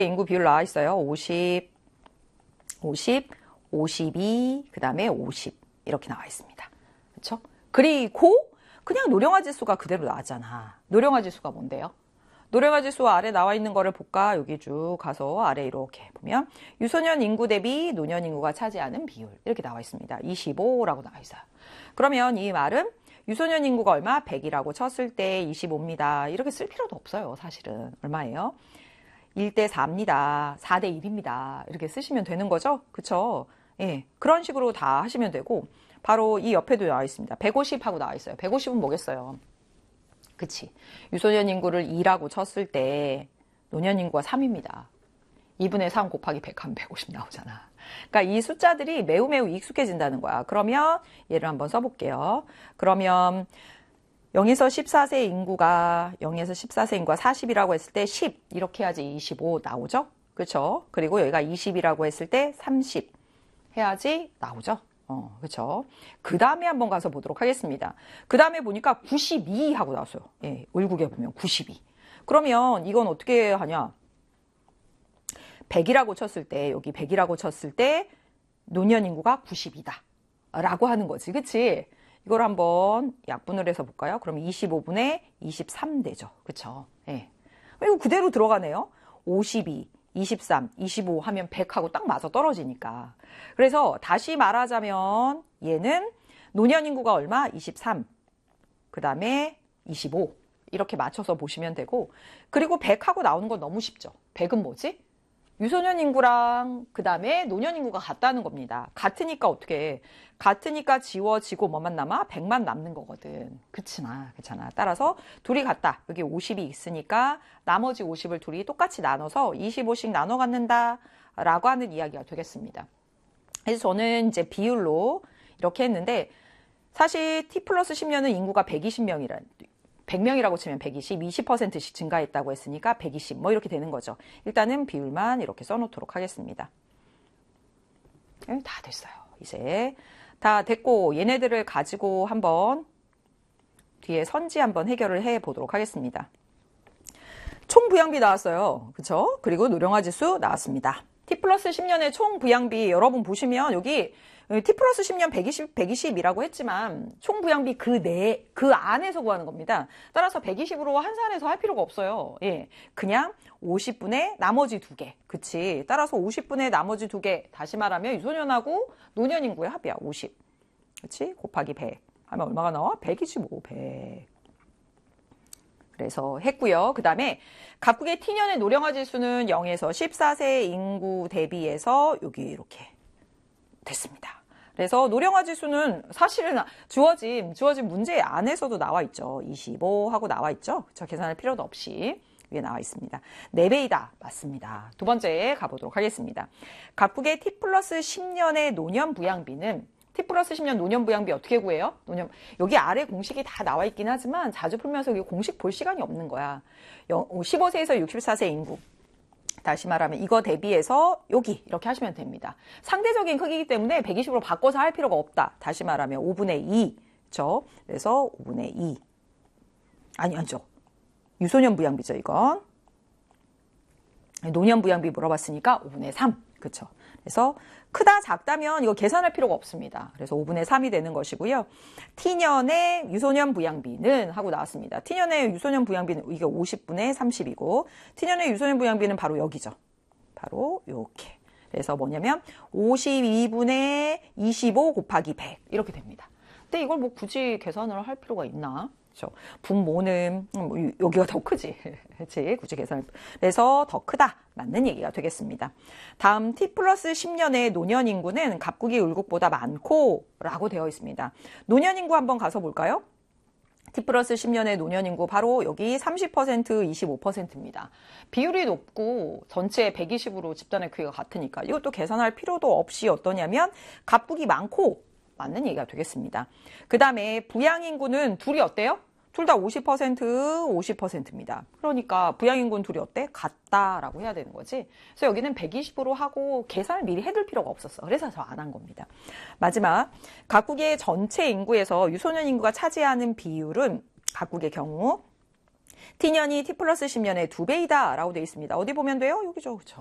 인구 비율 나와 있어요. 50, 52, 그 다음에 50 이렇게 나와 있습니다. 그렇죠? 그리고 그냥 노령화 지수가 그대로 나왔잖아. 노령화 지수가 뭔데요? 노령화 지수 아래 나와 있는 거를 볼까? 여기 쭉 가서 아래 이렇게 보면 유소년 인구 대비 노년 인구가 차지하는 비율 이렇게 나와 있습니다. 25라고 나와 있어요. 그러면 이 말은 유소년 인구가 얼마? 100이라고 쳤을 때 25입니다. 이렇게 쓸 필요도 없어요. 사실은. 얼마예요? 1대 4입니다. 4대 1입니다. 이렇게 쓰시면 되는 거죠? 그쵸? 예. 그런 식으로 다 하시면 되고 바로 이 옆에도 나와 있습니다. 150하고 나와 있어요. 150은 뭐겠어요? 그치. 유소년 인구를 2라고 쳤을 때 노년 인구가 3입니다. 2분의 3 곱하기 100 하면 150 나오잖아. 그러니까 이 숫자들이 매우 익숙해진다는 거야. 그러면 얘를 한번 써볼게요. 그러면 0에서 14세 인구가 40이라고 했을 때 10 이렇게 해야지 25 나오죠? 그렇죠? 그리고 여기가 20이라고 했을 때 30 해야지 나오죠? 그렇죠? 그 다음에 한번 가서 보도록 하겠습니다. 그 다음에 보니까 92 하고 나왔어요. 예, 을국에 보면 92. 그러면 이건 어떻게 하냐? 100이라고 쳤을 때, 여기 100이라고 쳤을 때 노년 인구가 90이다. 라고 하는 거지. 그치? 이걸 한번 약분을 해서 볼까요? 그럼 25분의 23 되죠. 그쵸? 예. 이거 그대로 들어가네요. 52, 23, 25 하면 100하고 딱 맞아 떨어지니까. 그래서 다시 말하자면 얘는 노년 인구가 얼마? 23. 그 다음에 25. 이렇게 맞춰서 보시면 되고. 그리고 100하고 나오는 건 너무 쉽죠. 100은 뭐지? 유소년 인구랑 그 다음에 노년 인구가 같다는 겁니다. 같으니까 어떻게 해? 같으니까 지워지고 뭐만 남아? 100만 남는 거거든. 그치나, 그렇잖아. 따라서 둘이 같다. 여기 50이 있으니까 나머지 50을 둘이 똑같이 나눠서 25씩 나눠 갖는다 라고 하는 이야기가 되겠습니다. 그래서 저는 이제 비율로 이렇게 했는데 사실 T 플러스 10년은 인구가 100명이라고 치면 120, 20%씩 증가했다고 했으니까 120 뭐 이렇게 되는 거죠. 일단은 비율만 이렇게 써놓도록 하겠습니다. 다 됐어요. 이제 다 됐고 얘네들을 가지고 한번 뒤에 선지 한번 해결을 해 보도록 하겠습니다. 총 부양비 나왔어요. 그쵸? 그리고 노령화 지수 나왔습니다. T 플러스 10년의 총 부양비 여러분 보시면 여기 T 플러스 10년 120이라고 했지만 총 부양비 그 안에서 구하는 겁니다. 따라서 120으로 환산해서 할 필요가 없어요. 예, 그냥 50분의 나머지 2개. 그치? 따라서 50분의 나머지 2개. 다시 말하면 유소년하고 노년 인구의 합이야. 50. 그치? 곱하기 100. 하면 얼마가 나와? 125. 100. 그래서 했고요. 그 다음에 각국의 T년의 노령화 지수는 0에서 14세 인구 대비해서 여기 이렇게 됐습니다. 그래서 노령화 지수는 사실은 주어진 문제 안에서도 나와 있죠. 25 하고 나와 있죠. 그쵸? 계산할 필요도 없이 위에 나와 있습니다. 4배이다. 맞습니다. 두 번째 가보도록 하겠습니다. 각국의 T 플러스 10년의 노년 부양비는 T 플러스 10년 노년 부양비 어떻게 구해요? 여기 아래 공식이 다 나와 있긴 하지만 자주 풀면서 여기 공식 볼 시간이 없는 거야. 15세에서 64세 인구. 다시 말하면 이거 대비해서 여기 이렇게 하시면 됩니다. 상대적인 크기이기 때문에 120으로 바꿔서 할 필요가 없다. 다시 말하면 5분의 2. 그렇죠? 그래서 5분의 2. 아니죠. 유소년 부양비죠, 이건. 노년 부양비 물어봤으니까 5분의 3. 그렇죠? 그래서 크다 작다면 이거 계산할 필요가 없습니다. 그래서 5분의 3이 되는 것이고요. T년의 유소년 부양비는 하고 나왔습니다. T년의 유소년 부양비는 이게 50분의 30이고 T년의 유소년 부양비는 바로 여기죠. 바로 이렇게. 그래서 뭐냐면 52분의 25 곱하기 100 이렇게 됩니다. 근데 이걸 뭐 굳이 계산을 할 필요가 있나? 그렇죠. 분모는 여기가 더 크지. 그렇지. 굳이 계산을. 그래서 더 크다. 맞는 얘기가 되겠습니다. 다음 T 플러스 10년의 노년 인구는 갑국이 을국보다 많고 라고 되어 있습니다. 노년 인구 한번 가서 볼까요? T 플러스 10년의 노년 인구 바로 여기 30%, 25%입니다. 비율이 높고 전체 120으로 집단의 크기가 같으니까 이것도 계산할 필요도 없이 어떠냐면 갑국이 많고 맞는 얘기가 되겠습니다. 그 다음에 부양인구는 둘이 어때요? 둘 다 50%, 50%입니다. 그러니까 부양인구는 둘이 어때? 같다라고 해야 되는 거지. 그래서 여기는 120으로 하고 계산을 미리 해둘 필요가 없었어. 그래서 저 안 한 겁니다. 마지막, 각국의 전체 인구에서 유소년 인구가 차지하는 비율은 각국의 경우 T년이 T 플러스 10년의 2배이다 라고 되어 있습니다. 어디 보면 돼요? 여기죠. 그쵸?